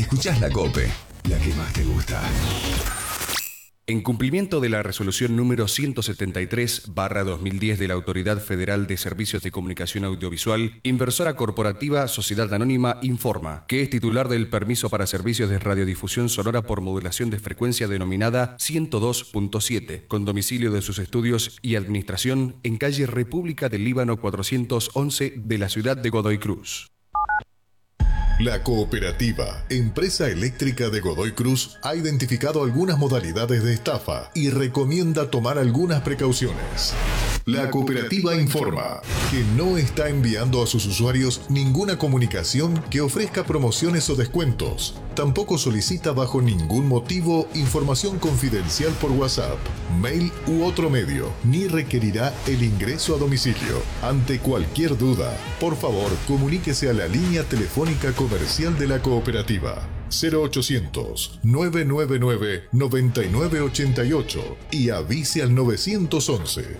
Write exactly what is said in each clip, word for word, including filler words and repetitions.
escuchás La COPE, la que más te gusta. En cumplimiento de la resolución número ciento setenta y tres barra dos mil diez de la Autoridad Federal de Servicios de Comunicación Audiovisual, Inversora Corporativa Sociedad Anónima informa que es titular del permiso para servicios de radiodifusión sonora por modulación de frecuencia denominada ciento dos punto siete, con domicilio de sus estudios y administración en calle República del Líbano cuatrocientos once de la ciudad de Godoy Cruz. La Cooperativa, empresa eléctrica de Godoy Cruz, ha identificado algunas modalidades de estafa y recomienda tomar algunas precauciones. La Cooperativa informa que no está enviando a sus usuarios ninguna comunicación que ofrezca promociones o descuentos. Tampoco solicita bajo ningún motivo información confidencial por WhatsApp, mail u otro medio, ni requerirá el ingreso a domicilio. Ante cualquier duda, por favor, comuníquese a la línea telefónica comercial de la Cooperativa cero ochocientos, nueve nueve nueve, nueve nueve ocho ocho y avise al nueve once.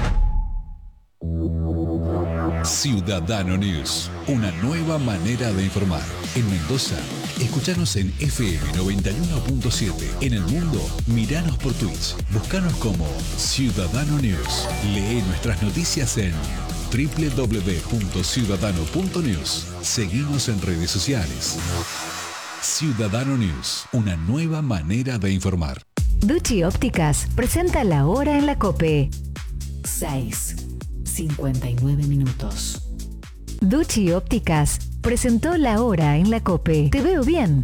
Ciudadano News, una nueva manera de informar. En Mendoza, escuchanos en F M noventa y uno punto siete. En el mundo, miranos por Twitch. Búscanos como Ciudadano News. Lee nuestras noticias en doble u doble u doble u punto ciudadano punto news. Seguimos en redes sociales. Ciudadano News, una nueva manera de informar. Ducci Ópticas presenta La Hora en la COPE. seis cincuenta y nueve minutos. Ducci Ópticas presentó La Hora en la COPE. Te veo bien.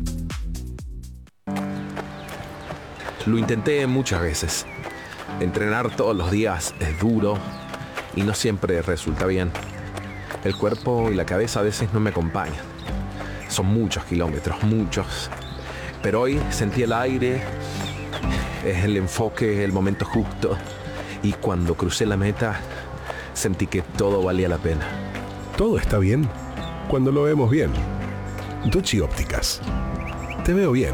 Lo intenté muchas veces. Entrenar todos los días es duro y no siempre resulta bien. El cuerpo y la cabeza a veces no me acompañan. Son muchos kilómetros, muchos. Pero hoy sentí el aire, es el enfoque, el momento justo. Y cuando crucé la meta, sentí que todo valía la pena. Todo está bien cuando lo vemos bien. Ducci Ópticas. Te veo bien.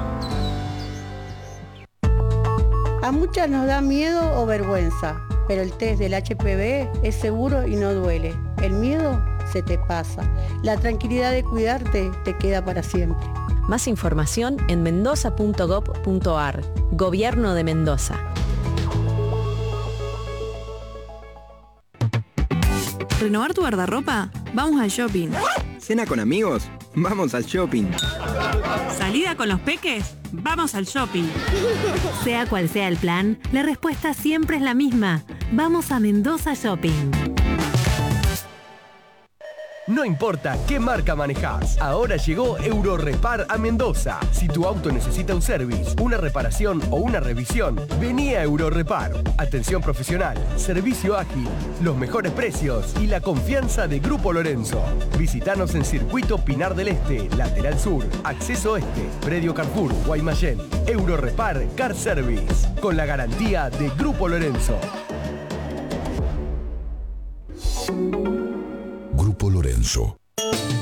A muchas nos da miedo o vergüenza, pero el test del H P V es seguro y no duele. El miedo se te pasa. La tranquilidad de cuidarte te queda para siempre. Más información en mendoza punto gob punto ar. Gobierno de Mendoza. ¿Renovar tu guardarropa? Vamos al shopping. ¿Cena con amigos? Vamos al shopping. ¿Salida con los peques? Vamos al shopping. Sea cual sea el plan, la respuesta siempre es la misma. Vamos a Mendoza Shopping. No importa qué marca manejas, ahora llegó Eurorepar a Mendoza. Si tu auto necesita un service, una reparación o una revisión, vení a Eurorepar. Atención profesional, servicio ágil, los mejores precios y la confianza de Grupo Lorenzo. Visítanos en Circuito Pinar del Este, Lateral Sur, Acceso Este, Predio Carrefour, Guaymallén. Eurorepar Car Service, con la garantía de Grupo Lorenzo. Grupo Lorenzo.